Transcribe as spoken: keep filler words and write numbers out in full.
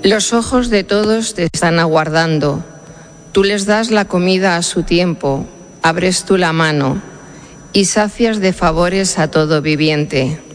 Los ojos de todos te están aguardando. Tú les das la comida a su tiempo, abres tú la mano y sacias de favores a todo viviente.